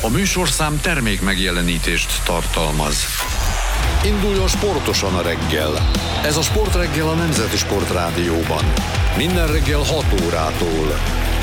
A műsorszám termék megjelenítést tartalmaz. Induljon sportosan a reggel. Ez a Sportreggel a Nemzeti Sportrádióban. Minden reggel 6 órától.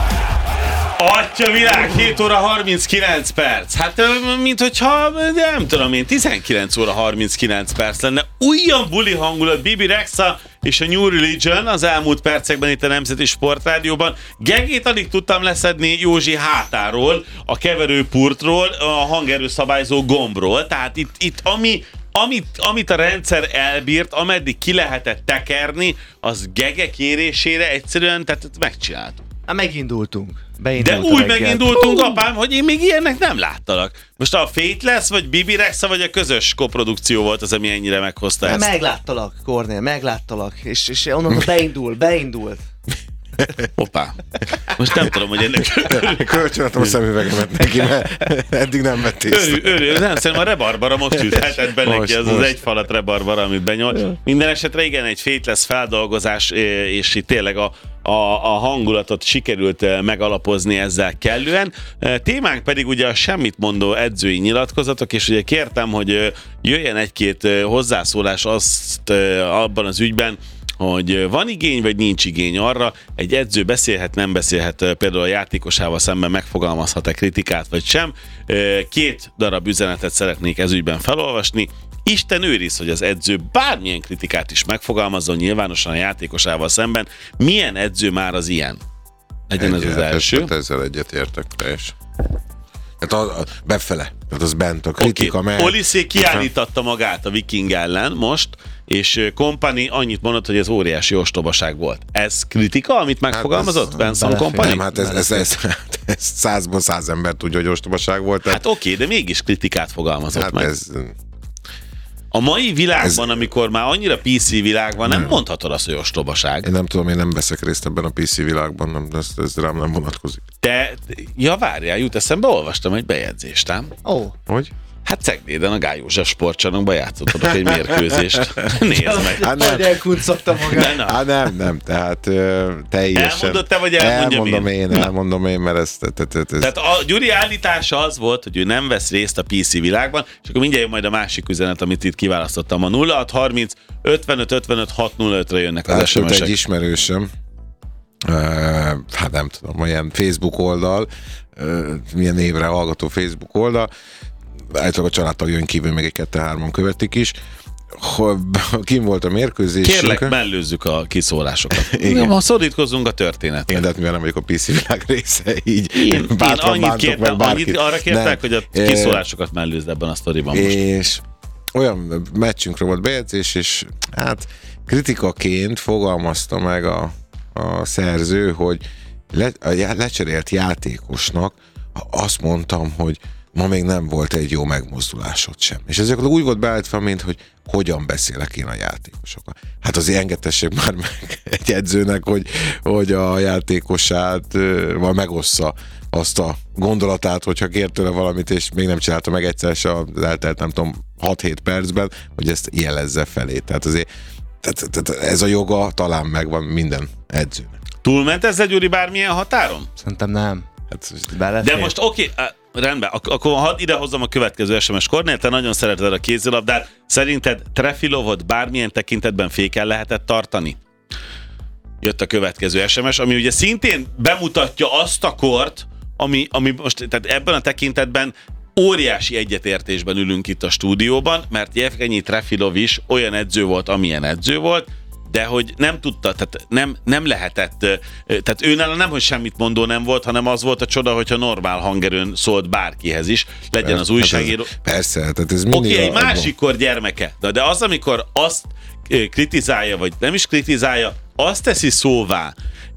Atya világ, 7 óra 39 perc. Hát, mint hogyha, nem tudom én, 19 óra 39 perc lenne. Újabb buli hangulat, Bibi Rexha és a New Religion az elmúlt percekben itt a Nemzeti Sportrádióban. Gegét alig tudtam leszedni Józsi hátáról, a keverőpultról, a hangerőszabályzó gombról. Tehát itt amit a rendszer elbírt, ameddig ki lehetett tekerni, az Gege kérésére egyszerűen tehát megcsináltuk. Megindultunk. De úgy megindultunk, apám, hogy én még ilyennek nem láttalak. Most a Fateless, vagy Bibi Rexha, vagy a közös koprodukció volt az, ami ennyire meghozta ezt. Megláttalak, Kornél, megláttalak. És onnan beindult. Hoppá. Most nem tudom, hogy ennek... Kölcsönadtam a szemüvegemet neki, mert eddig nem vett észre. Örül, nem, szerintem a rebarbara most üthetett be neki, az egy falat rebarbara, amit benyol. Minden esetre igen, egy Fateless feldolgozás, és itt tényleg a hangulatot sikerült megalapozni ezzel kellően. Témánk pedig ugye a semmit mondó edzői nyilatkozatok, és ugye kértem, hogy jöjjen egy-két hozzászólás azt abban az ügyben, hogy van igény, vagy nincs igény arra, egy edző beszélhet, nem beszélhet, például a játékosával szemben megfogalmazhat-e kritikát, vagy sem. 2 darab üzenetet szeretnék ez ügyben felolvasni. Isten őriz, hogy az edző bármilyen kritikát is megfogalmazzon nyilvánosan a játékosával szemben. Milyen edző már az ilyen? Legyen ez az első. Ezzel egyetértek, teljes. Hát befele, tehát az bent a kritika, mert... Olise kiállítatta magát a Viking ellen most, és Kompany annyit mondott, hogy ez óriási ostobaság volt. Ez kritika, amit megfogalmazott Benson Kompany? Nem, hát ez 100-ból 100 ember tudja, hogy ostobaság volt. Tehát... Hát oké, de mégis kritikát fogalmazott meg. A mai világban, amikor már annyira PC világ van, nem mondhatod azt, hogy ostobaság. Én nem tudom, én nem veszek részt ebben a PC világban, ez rám nem vonatkozik. Várjál, jut eszembe, olvastam egy bejegyzést, ám? Hogy? Hát Cegléden a Gály József sportcsarnokban játszottatok egy mérkőzést. Nézd meg. Hát elkuncogta magát. Nem, tehát teljesen. Elmondod te, vagy elmondom én, mert ez... Tehát a Gyuri állítása az volt, hogy ő nem vesz részt a PC világban, és akkor mindjárt jön majd a másik üzenet, amit itt kiválasztottam. A 0630 55 55 605-re jönnek az SMS-ek. Egy ismerősöm, hát nem tudom, olyan Facebook oldal, milyen névre hallgató Facebook oldal, általában a családtagjön kívül még egy 2-3-on követik is. Kim volt a mérkőzésünk. Kérlek, mellőzzük a kiszólásokat. Igen. Ha szorítkozzunk a történetre. Igen, de hát mivel nem vagyok a PC világ része, így én annyit kértem, arra kértek, hogy a kiszólásokat mellőzd ebben a sztoriban most. És olyan meccsünkről volt bejegyzés, és hát kritikaként fogalmazta meg a szerző, hogy a lecserélt játékosnak azt mondtam, hogy ma még nem volt egy jó megmozdulásod sem. És ezek úgy volt beállítva, mint hogy hogyan beszélek én a játékosokkal. Hát azért engedtessék már meg egy edzőnek, hogy a játékosát megossza azt a gondolatát, hogyha kért tőle valamit, és még nem csinálta meg egyszer se az eltelt, nem tudom, 6-7 percben, hogy ezt jelezze felé. Tehát azért tehát ez a joga talán megvan minden edzőnek. Túlment ezzel, Gyuri, bármilyen határon? Szerintem nem. De most oké, rendben, akkor hadd idehozzam a következő SMS. Kornél, te nagyon szereted a kézilabdát. Szerinted Trefilovot bármilyen tekintetben féken lehetett tartani? Jött a következő SMS, ami ugye szintén bemutatja azt a kort, ami most, tehát ebben a tekintetben óriási egyetértésben ülünk itt a stúdióban, mert Jevgenyi Trefilov is olyan edző volt, amilyen edző volt, de hogy nem tudta, tehát nem lehetett, tehát őnála nem, hogy semmit mondó nem volt, hanem az volt a csoda, hogyha normál hangerőn szólt bárkihez is, legyen az újságíró. Persze, tehát ez mindig... Oké, egy másik kor gyermeke, de az, amikor azt kritizálja, vagy nem is kritizálja, azt teszi szóvá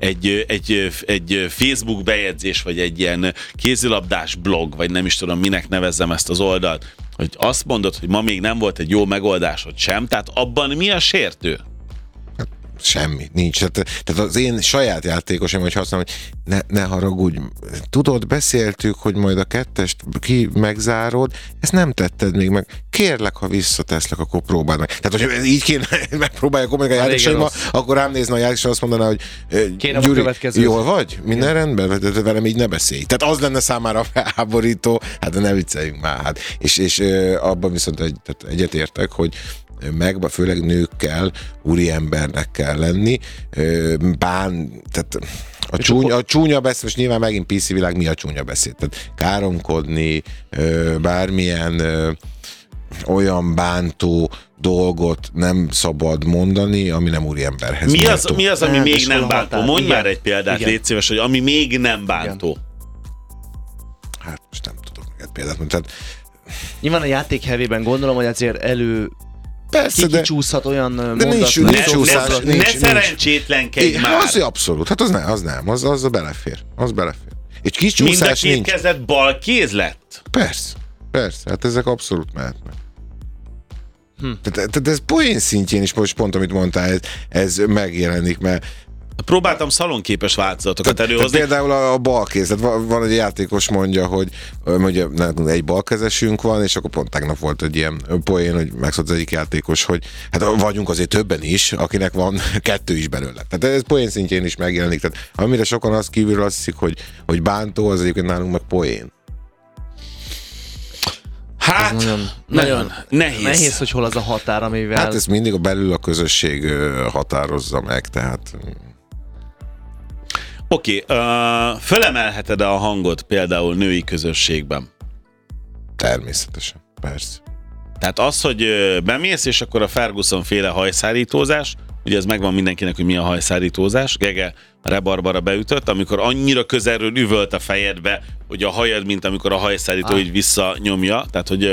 egy Facebook bejegyzés, vagy egy ilyen kézilabdás blog, vagy nem is tudom, minek nevezzem ezt az oldalt, hogy azt mondod, hogy ma még nem volt egy jó megoldásod sem, tehát abban mi a sértő? semmi, nincs. Tehát az én saját játékosom, hogy használom, hogy ne haragudj, tudod, beszéltük, hogy majd a 2-est ki megzárod, ezt nem tetted még meg. Kérlek, ha visszateszlek, akkor próbáld meg. Tehát, hogy így kéne megpróbálja kommunikálni a játékosaimmal, akkor rám nézne a játékos, azt mondaná, hogy Gyuri, jól vagy? Minden rendben? Velem így ne beszélj. Tehát az lenne számára felháborító, hát ne vicceljünk már. Hát. És abban viszont egyetértek, hogy főleg nőkkel, úriembernek kell lenni. Tehát a csúnya beszéd, most nyilván megint PC világ, mi a csúnya beszéd? Tehát káromkodni, bármilyen olyan bántó dolgot nem szabad mondani, ami nem úriemberhez méltó. Mi az, ami még nem bántó? Mondj már egy példát, légy szíves, hogy ami még nem bántó. Hát most nem tudok egy példát mondani. Nyilván a játék hevében gondolom, hogy azért persze, kicsúszhat olyan mondat. Ne szerencsétlenkedj már. Az abszolút, hát az nem, az belefér. Egy kicsúszás mind a két kezed bal kéz lett? Persze, hát ezek abszolút mehetnek. Tehát ez poén szintjén is most pont, amit mondtál, ez megjelenik, mert próbáltam szalonképes változatokat előhozni. Például a balkéz, tehát van egy játékos mondja, hogy egy balkezesünk van, és akkor pont tegnap volt egy ilyen poén, hogy megszólt az egyik játékos, hogy hát vagyunk azért többen is, akinek van 2 is belőle. Tehát ez poén szintjén is megjelenik. Tehát amire sokan azt kívülről azt hiszik, hogy bántó, az egyébként nálunk meg poén. Hát, nagyon nehéz. Nehéz, hogy hol az a határ, amivel... Hát ez mindig belül a közösség határozza meg, tehát... Oké, fölemelheted a hangot például női közösségben? Természetesen, persze. Tehát az, hogy bemész, és akkor a Ferguson féle hajszárítózás, ugye ez megvan mindenkinek, hogy mi a hajszárítózás, Gege a Rebarbara beütött, amikor annyira közelről üvölt a fejedbe, hogy a hajad, mint amikor a hajszárító így visszanyomja, tehát hogy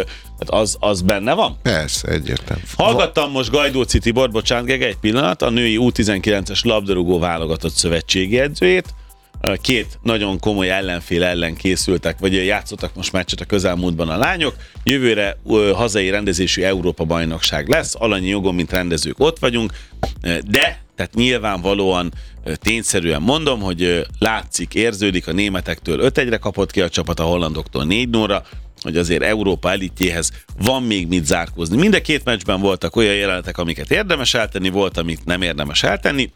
az benne van? Persze, egyértelmű. Hallgattam most Gajdóci Tibor, bocsánat Gege, egy pillanat, a női U19-es labdarúgó válogatott szövetségi edzőjét. 2 nagyon komoly ellenfél ellen készültek, vagy játszottak most meccset a közelmúltban a lányok. Jövőre hazai rendezésű Európa-bajnokság lesz, alanyi jogon, mint rendezők ott vagyunk, de tehát nyilvánvalóan tényszerűen mondom, hogy látszik, érződik, a németektől 5-1-re kapott ki a csapat, a hollandoktól 4-0-ra, hogy azért Európa elitjéhez van még mit zárkózni. Mind a 2 meccsben voltak olyan jelenetek, amiket érdemes eltenni, volt, amit nem érdemes eltenni,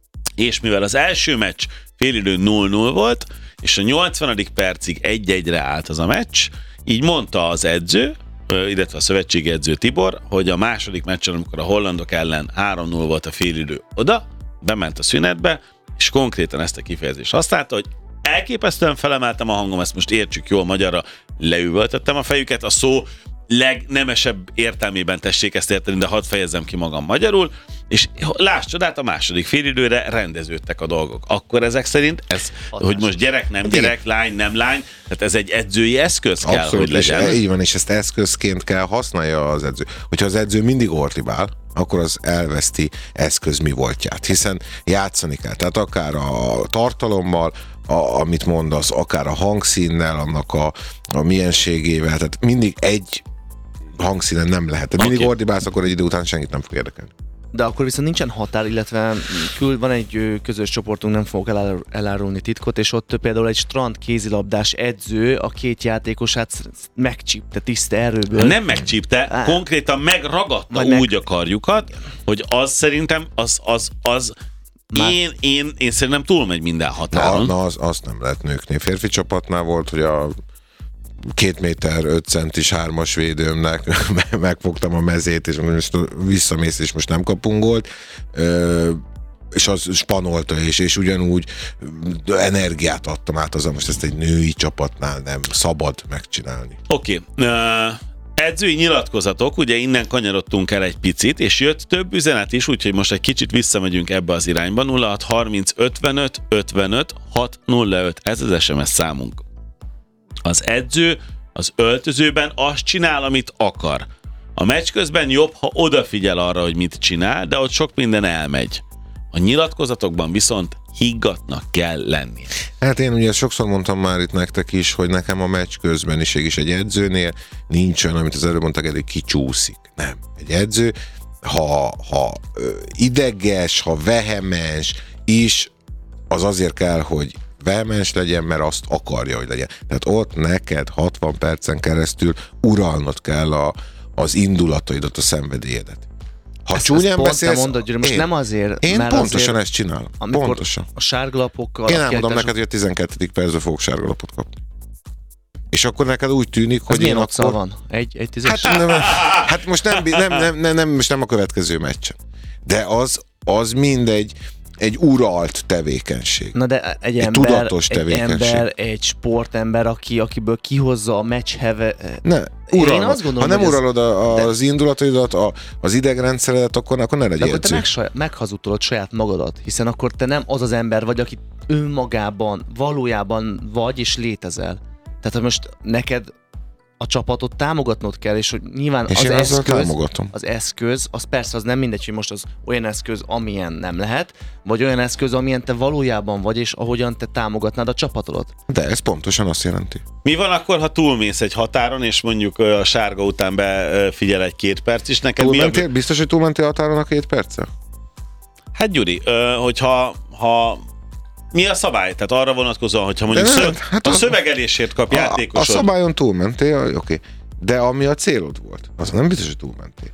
és mivel az első meccs félidő 0-0 volt, és a 80. percig 1-1-re állt az a meccs, így mondta az edző, illetve a szövetségi edző Tibor, hogy a második meccsen, amikor a hollandok ellen 3-0 volt a félidő, oda bement a szünetbe, és konkrétan ezt a kifejezést használta, hogy elképesztően felemeltem a hangom, ezt most értsük jól magyarra, leüvöltöttem a fejüket, a szó legnemesebb értelmében tessék ezt érteni, de hadd fejezzem ki magam magyarul, és láss csodát, a második félidőre rendeződtek a dolgok. Akkor ezek szerint ez, hogy most gyerek, nem gyerek, lány, nem lány, tehát ez egy edzői eszköz kell, abszolút, hogy legyen. Így van, és ezt eszközként kell használja az edző. Hogyha az edző mindig ordibál, akkor az elveszti eszköz mi voltját, hiszen játszani kell. Tehát akár a tartalommal, amit mondasz, akár a hangszínnel, annak a mienségével, tehát mindig egy hangszínen nem lehet. Tehát mindig ordibálsz, akkor egy idő után senkit nem fog érdekelni. De akkor viszont nincsen határ, illetve van egy közös csoportunk, nem fogok elárulni titkot, és ott például egy strand kézilabdás edző a 2 játékosát megcsípte tiszta erőből. Nem megcsípte, konkrétan megragadta úgy a karjukat, hogy az szerintem én szerintem túlmegy minden határon. Azt nem lehet nőknél. Férfi csapatnál volt, hogy a 2 méter 5 centis 3-as védőmnek megfogtam a mezét, és most visszamész, és most nem kapunk gólt, és az spanolta, és ugyanúgy energiát adtam át azon, most ezt egy női csapatnál nem szabad megcsinálni. Oké. Edzői nyilatkozatok, ugye innen kanyarodtunk el egy picit, és jött több üzenet is, úgyhogy most egy kicsit visszamegyünk ebbe az irányba. 0630 55 55 605, ez az SMS számunk. Az edző az öltözőben azt csinál, amit akar. A meccs közben jobb, ha odafigyel arra, hogy mit csinál, de ott sok minden elmegy. A nyilatkozatokban viszont higgadtnak kell lenni. Hát én ugye sokszor mondtam már itt nektek is, hogy nekem a meccs közbeniség is egy edzőnél nincs olyan, amit az előbb mondtak, hogy kicsúszik. Nem. Egy edző ha ideges, ha vehemens is, az azért kell, hogy vehemens legyen, mert azt akarja, hogy legyen. Tehát ott neked 60 percen keresztül uralnod kell az indulataidat, a szenvedélyedet. Ha csúnyán beszélsz... Mondod, Gyuri, most nem azért, én mert pontosan azért, ezt csinálom. Pontosan. A sárgalapokkal... Én elmondom neked, hogy a 12. percben fogok sárgalapot kapni. És akkor neked úgy tűnik, hogy én akkor... van? Egy tízes? Hát most most nem a következő meccsen. De az mindegy, egy uralt tevékenység. Na de egy ember, tudatos tevékenység. Egy sportember, akiből kihozza a meccsheve... Én azt gondolom, ha nem uralod az indulataidat, az idegrendszeredet, akkor ne legyél edző. De akkor te meghazudtolod saját magadat, hiszen akkor te nem az az ember vagy, aki önmagában, valójában vagy és létezel. Tehát, hogy most neked a csapatot támogatnod kell, és hogy nyilván és az eszköz, az persze az nem mindegy, hogy most az olyan eszköz, amilyen nem lehet, vagy olyan eszköz, amilyen te valójában vagy, és ahogyan te támogatnád a csapatodat. De ez pontosan azt jelenti. Mi van akkor, ha túlmész egy határon, és mondjuk a sárga után befigyel egy 2 perc is? Neked biztos, hogy túlmentél a határon a 2 perccel? Hát Gyuri, hogyha mi a szabály? Tehát arra vonatkozóan, hogyha mondjuk a szövegelésért kap játékosod. A szabályon túlmentél, oké. De ami a célod volt, az nem biztos, hogy túlmentél.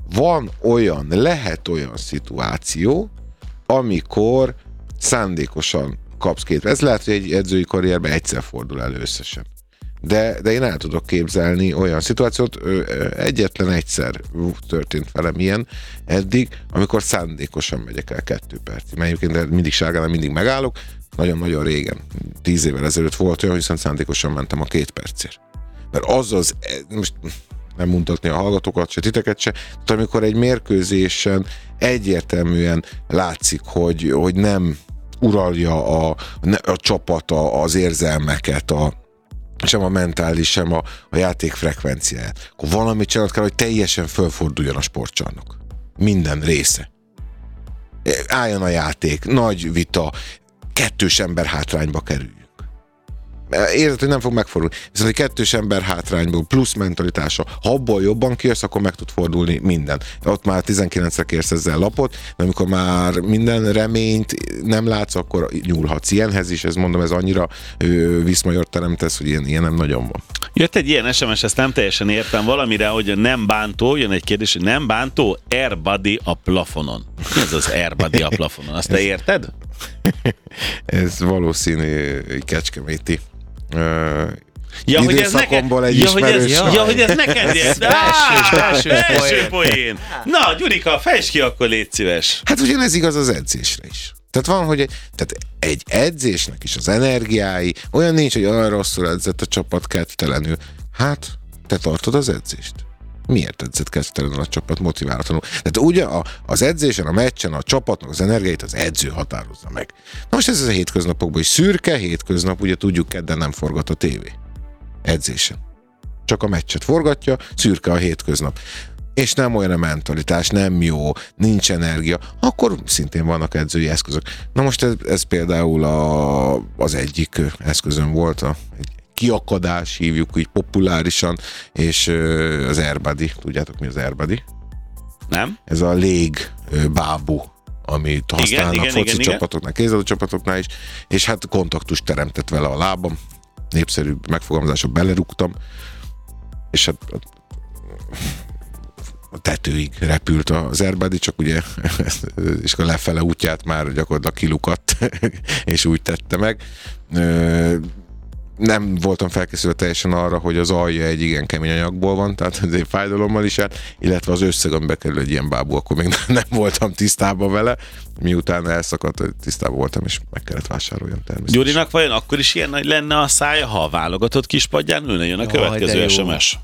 Lehet olyan szituáció, amikor szándékosan kapsz 2. Ez lehet, hogy egy edzői karrierben egyszer fordul elő összesen. De én el tudok képzelni olyan szituációt, egyetlen egyszer történt velem ilyen eddig, amikor szándékosan megyek el 2 percig. Mert egyébként mindig sárgán, mindig megállok, nagyon-nagyon régen, 10 évvel ezelőtt volt olyan, hiszen szándékosan mentem a 2 percért. Mert most nem mutatni a hallgatókat, se titeket se, tehát amikor egy mérkőzésen egyértelműen látszik, hogy nem uralja a csapat az érzelmeket, sem a mentális, sem a játék frekvenciáját. Akkor valamit csinálni kell, hogy teljesen fölforduljon a sportcsarnok. Minden része. Álljon a játék, nagy vita, 2 ember hátrányba kerüljünk. Érzed, hogy nem fog megfordulni. Viszont egy 2 ember hátrányból plusz mentalitása, ha abból jobban kijössz, akkor meg tud fordulni minden. Ott már 19-re kérsz ezzel lapot, de amikor már minden reményt nem látsz, akkor nyúlhatsz ilyenhez is. Ez mondom, ez annyira viszmajort teremtesz, hogy ilyen nem nagyon van. Jött egy ilyen SMS, ezt nem teljesen értem valamire, hogy nem bántó, jön egy kérdés, hogy nem bántó, airbuddy a plafonon. Mi ez az airbuddy a plafonon? Azt te érted? Ez valószínű kecskeméti hogy ez neked, hogy ez neked belső poén. Na, Gyurika, fejtsd ki akkor, légy szíves. Hát ugyanez igaz az edzésre is. Tehát van, hogy egy edzésnek is az energiái, olyan nincs, hogy olyan rosszul edzett a csapat kedvtelenül. Hát, te tartod az edzést. Miért edzett kedvtelenül a csapat motiválatlanul? Tehát ugye az edzésen, a meccsen, a csapatnak az energiáit az edző határozza meg. Na most ez a hétköznapokban is szürke, hétköznap, ugye tudjuk, kedden nem forgat a tévé. Edzésen. Csak a meccset forgatja, szürke a hétköznap. És nem olyan a mentalitás, nem jó, nincs energia, akkor szintén vannak edzői eszközök. Na most ez például az egyik eszközön volt, egy kiakadás, hívjuk így populárisan, és az airbuddy. Tudjátok, mi az airbuddy? Nem. Ez a légbábú, amit használnak foci csapatoknál, kézilabda csapatoknál is, és hát kontaktust teremtett vele a lábam, népszerű megfogalmazásra belerúgtam, és hát a tetőig repült az airbuddy, csak ugye és a lefele útját már gyakorlatilag kilukadt, és úgy tette meg. Nem voltam felkészülve teljesen arra, hogy az alja egy igen kemény anyagból van, tehát azért fájdalommal is állt, illetve az összegembe kerül egy ilyen bábú, akkor még nem voltam tisztában vele, miután elszakadt, tisztában voltam, és meg kellett vásároljam természetesen. Gyurinak vajon akkor is ilyen nagy lenne a szája, ha a válogatott kispadján ülne? Jön a következő SMS.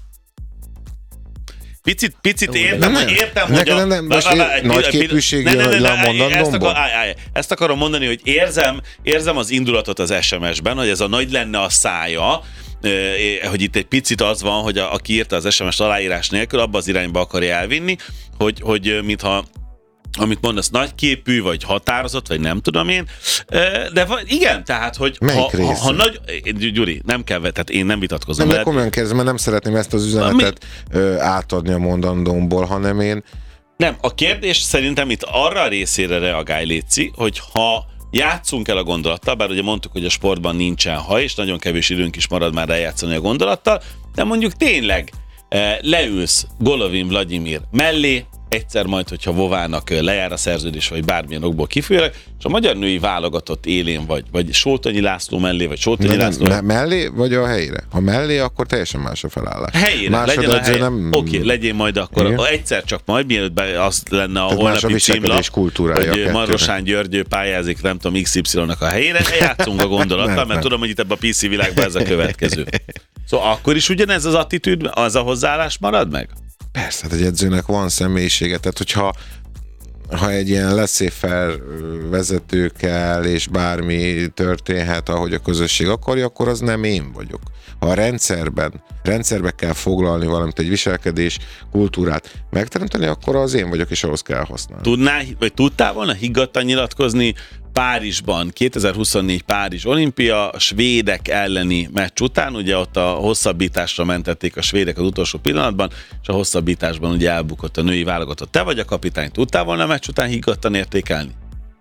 Picit értem, hogy nagy képűséggel le a mondandómban. Ezt akarom mondani, hogy érzem az indulatot az SMS-ben, hogy ez a nagy lenne a szája, hogy itt egy picit az van, hogy aki írta az SMS aláírás nélkül, abba az irányba akarja elvinni, hogy mintha amit mondasz, nagyképű, vagy határozott, vagy nem tudom én. De igen, tehát, hogy ha nagy... Gyuri, nem kell, tehát én nem vitatkozom. Nem, de komolyan kérdezem, mert nem szeretném ezt az üzenetet átadni a mondandómból, hanem én Nem, a kérdés szerintem itt arra a részére reagálj, Léci, hogy ha játszunk el a gondolattal, bár ugye mondtuk, hogy a sportban nincsen ha, és nagyon kevés időnk is marad már eljátszani a gondolattal, de mondjuk tényleg leülsz Golovin Vladimir mellé, egyszer majd, hogyha Vovának lejár a szerződés, vagy bármilyen okból kifolyólag, és a magyar női válogatott élén vagy Soltonyi László mellé, vagy Soltonyi László... Mellé, vagy a helyére? Ha mellé, akkor teljesen más a felállás. Helyére, legyen a helyére. Oké, legyél majd akkor. Igen? Egyszer csak majd, mielőtt az lenne a holnapi címlap, hogy Marosán György pályázik, nem tudom, XY-nak a helyére, játszunk a gondolattal, mert tudom, hogy itt ebben a PC világban ez a következő. Szóval akkor is ugyanez az attitűd, az a hozzáállás marad meg? Persze, hát egy edzőnek van személyisége, tehát hogyha egy ilyen laissez-faire vezető kell, és bármi történhet, ahogy a közösség akarja, akkor az nem én vagyok. Ha a rendszerbe kell foglalni valamit, egy viselkedés, kultúrát megteremteni, akkor az én vagyok, és ahhoz kell használni. Tudtál volna higgadtan nyilatkozni Párizsban, 2024 Párizs olimpia, a svédek elleni meccs után, ugye ott a hosszabbításra mentették a svédek az utolsó pillanatban, és a hosszabbításban ugye elbukott a női válogatott. Te vagy a kapitány, tudtál volna a meccs után higgadtan értékelni?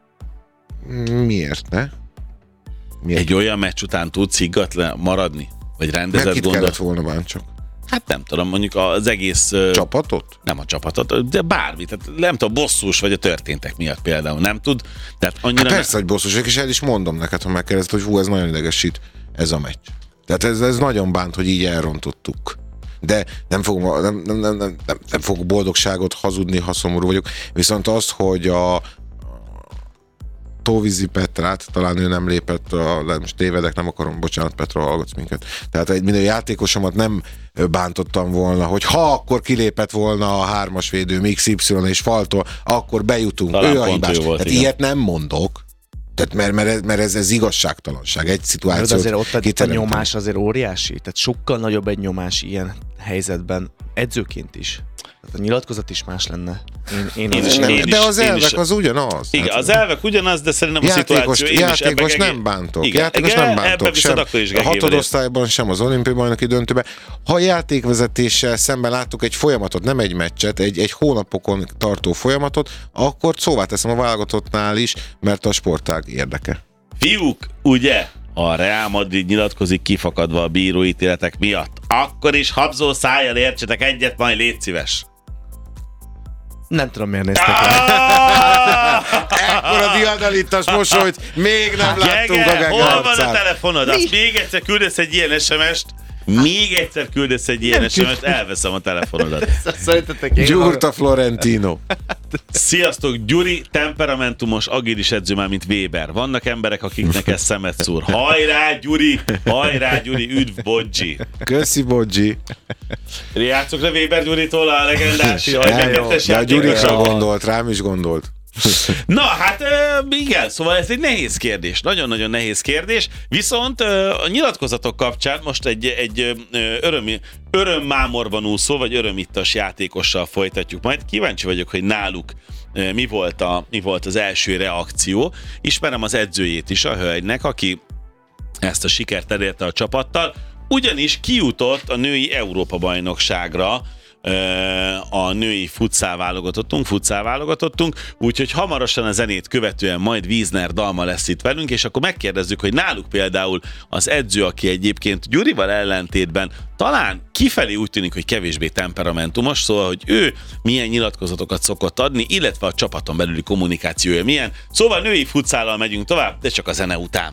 Miért ne? Egy olyan meccs után tudsz higgadt maradni? Vagy rendezett gondot? Meg kellett volna bántsak? Hát nem tudom, mondjuk az egész... Csapatot? Nem a csapatot, de bármi. Tehát nem tudom, bosszús vagy a történtek miatt például, nem tud. Tehát annyira hát persze, hogy bosszús, és el is mondom neked, ha megkérdezed, hogy ez nagyon idegesít, ez a meccs. Tehát ez nagyon bánt, hogy így elrontottuk. De nem fogok boldogságot hazudni, ha szomorú vagyok. Viszont az, hogy a Tóvízi Petrát, talán ő nem lépett, most tévedek, nem akarom, bocsánat, Petra, hallgatsz minket. Tehát minden játékosomat nem bántottam volna, hogy ha akkor kilépett volna a 3-as védő, XY és faltól, akkor bejutunk. Talán ő a hibás. Tehát ilyet nem mondok. Tehát mert ez igazságtalanság. Egy szituációt azért ott a nyomás azért óriási. Tehát sokkal nagyobb egy nyomás ilyen helyzetben, edzőként is. Tehát a nyilatkozat is más lenne. De az elvek az ugyanaz. Igen, az elvek ugyanaz, de szerintem a szituáció... Játékos nem bántok. Játékos nem bántok. Sem a hatodosztályban, sem az olimpiai bajnoki döntőben. Ha a játékvezetéssel szemben láttuk egy folyamatot, nem egy meccset, egy hónapokon tartó folyamatot, akkor szóvá teszem a válogatottnál is, mert a sportág érdeke. Fiúk, ugye? A Real Madrid nyilatkozik kifakadva a bíróítéletek miatt. Akkor is habzó szájjal értsetek egyet, majd légy szíves. Nem tudom, miért néztek le. Ekkora diadalittas mosolyt még nem láttunk a Gege hol van a telefonod? Azt még egyszer küldesz egy ilyen SMS-t, elveszem a telefonodat. Gyurta Florentino. Sziasztok, Gyuri, temperamentumos, agilis edző már, mint Weber. Vannak emberek, akiknek ez szemet szúr. Hajrá, Gyuri, üdv, Bodzsi. Köszi, Bodzsi. Játszok le Weber Gyuritól a legendás. Ja, Gyurikra gondolt, rám is gondolt. Na, hát igen, szóval ez egy nehéz kérdés, nagyon-nagyon nehéz kérdés, viszont a nyilatkozatok kapcsán most egy örömmámorban úszó, vagy örömittas játékossal folytatjuk majd. Kíváncsi vagyok, hogy náluk mi volt az első reakció. Ismerem az edzőjét is a hölgynek, aki ezt a sikert elérte a csapattal, ugyanis kijutott a női Európa-bajnokságra a női futszál válogatottunk, úgyhogy hamarosan a zenét követően majd Wiesner Dalma lesz itt velünk, és akkor megkérdezzük, hogy náluk például az edző, aki egyébként Gyurival ellentétben talán kifelé úgy tűnik, hogy kevésbé temperamentumos, szóval, hogy ő milyen nyilatkozatokat szokott adni, illetve a csapaton belüli kommunikációja milyen. Szóval női futszállal megyünk tovább, de csak a zene után.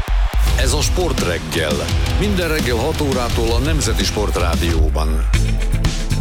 Ez a Sportreggel. Minden reggel 6 órától a Nemzeti Sportrádióban.